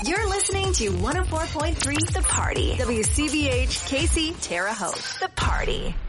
You're listening to 104.3 The Party. WCBH, KC, Terre Haute. The Party.